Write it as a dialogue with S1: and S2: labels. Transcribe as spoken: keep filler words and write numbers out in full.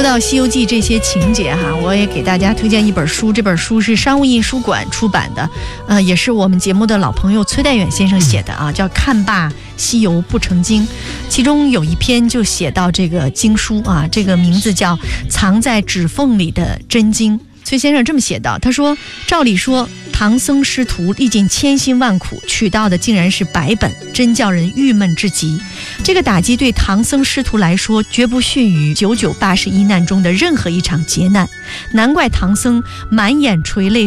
S1: 说到《西游记》这些情节哈，我也给大家推荐一本书，这本书是商务印书馆出版的，呃，也是我们节目的老朋友崔代远先生写的啊，叫《看罢西游不成经》，其中有一篇就写到这个经书啊，这个名字叫《藏在指缝里的真经》。崔先生这么写道，他说：照理说，唐僧师徒历尽千辛万苦取到的竟然是白本，真叫人郁闷至极。这个打击对唐僧师徒来说绝不逊于九九八十一难中的任何一场劫难，难怪唐僧满眼垂泪